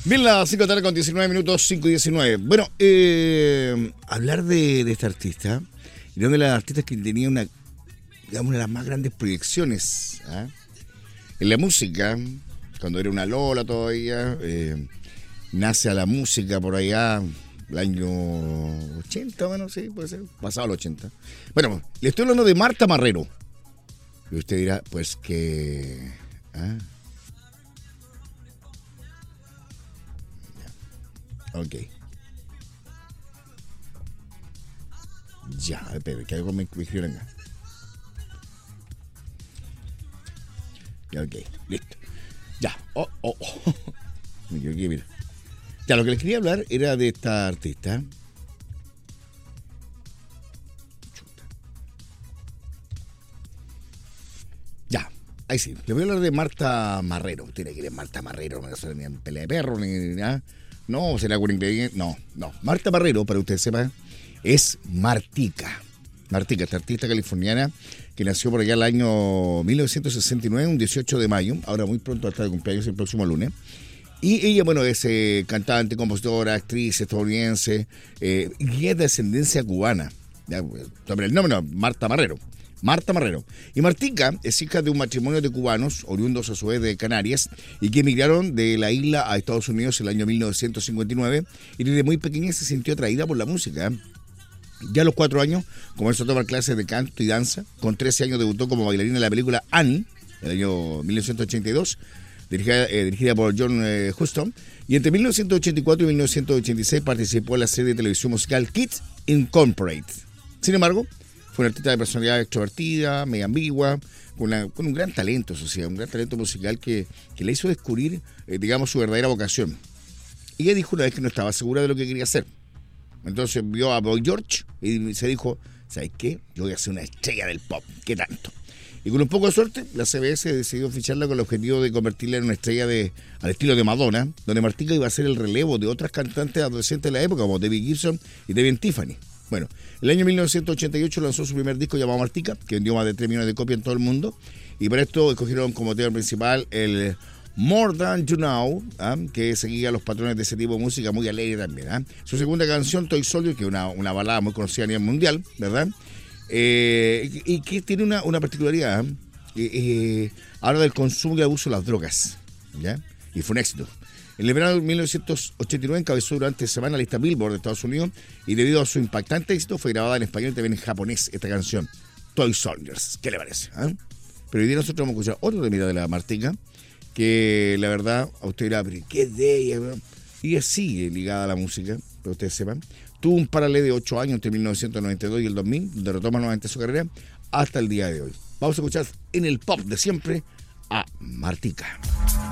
Bien, las 5 de la tarde con 19 minutos, 5 y 19. Bueno, hablar de esta artista, y de una de las artistas que tenía una de las más grandes proyecciones en la música, cuando era una Lola todavía, nace a la música por allá, el año 80, bueno, sí, puede ser, pasado el 80. Bueno, le estoy hablando de Marta Marrero. Y usted dirá, pues que... Ok. Ya, espera, que algo me escribieron acá. Ya, ok, listo. Ya, Me equivoqué, mira. Ya, lo que les quería hablar era de esta artista. Ya, ahí sí. Les voy a hablar de Marta Marrero. Usted quiere que Marta Marrero, no se ni en pelea de perro, ni nada. No, será con ingrediente. No. Marta Marrero, para que ustedes sepan, es Martica. Martica, esta artista californiana que nació por allá el año 1969, un 18 de mayo. Ahora muy pronto va a estar de cumpleaños el próximo lunes. Y ella, bueno, es cantante, compositora, actriz estadounidense, y es de ascendencia cubana. Ya, sobre el nombre, no, Marta Marrero. Y Martica es hija de un matrimonio de cubanos, oriundos a su vez de Canarias, y que emigraron de la isla a Estados Unidos en el año 1959, y desde muy pequeña se sintió atraída por la música. Ya a los 4 años comenzó a tomar clases de canto y danza. Con 13 años debutó como bailarina en la película Annie, en el año 1982, dirigida por John Huston, y entre 1984 y 1986 participó en la serie de televisión musical Kids Incorporated. Sin embargo, fue una artista de personalidad extrovertida, media ambigua, con un gran talento, un gran talento musical que le hizo descubrir, digamos, su verdadera vocación. Ella dijo una vez que no estaba segura de lo que quería hacer. Entonces vio a Boy George y se dijo, ¿sabes qué? Yo voy a ser una estrella del pop, ¿qué tanto? Y con un poco de suerte, la CBS decidió ficharla con el objetivo de convertirla en una estrella al estilo de Madonna, donde Martica iba a ser el relevo de otras cantantes adolescentes de la época, como Debbie Gibson y Devin Tiffany. Bueno, el año 1988 lanzó su primer disco llamado Martica, que vendió más de 3 millones de copias en todo el mundo, y para esto escogieron como tema principal el More Than You Know, que seguía los patrones de ese tipo de música, muy alegre también. Su segunda canción, Toy Soldier, que es una balada muy conocida a nivel mundial, ¿verdad? Y que tiene una particularidad. Habla del consumo y abuso de las drogas, ¿ya? Y fue un éxito. En el verano de 1989 encabezó durante semana la lista Billboard de Estados Unidos, y debido a su impactante éxito fue grabada en español y también en japonés esta canción, Toy Soldiers. ¿Qué le parece? Pero hoy día nosotros vamos a escuchar otro tema de la Martica, que la verdad a usted dirá, pero ¿qué es de ella? Y ella sigue ligada a la música, para que ustedes sepan. Tuvo un paralelo de 8 años entre 1992 y el 2000, donde retoma nuevamente su carrera hasta el día de hoy. Vamos a escuchar en el pop de siempre a Martica.